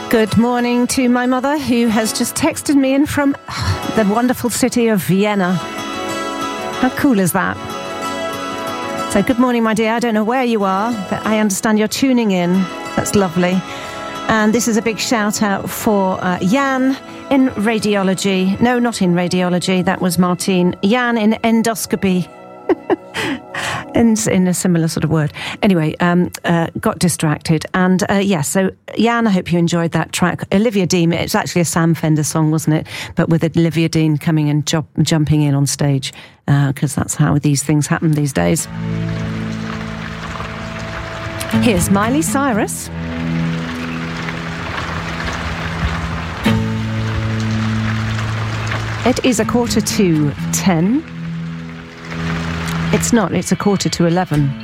Good morning to my mother, who has just texted me in from the wonderful city of Vienna. How cool is that? So good morning, my dear. I don't know where you are, but I understand you're tuning in. That's lovely. And this is a big shout out for Jan in radiology. No, not in radiology. That was Martine. Jan in endoscopy. in a similar sort of word. Anyway, got distracted. And so Jan, I hope you enjoyed that track. Olivia Dean, it's actually a Sam Fender song, wasn't it? But with Olivia Dean coming and jumping in on stage, because that's how these things happen these days. Here's Miley Cyrus. It is 10:15. It's not, it's 11:15.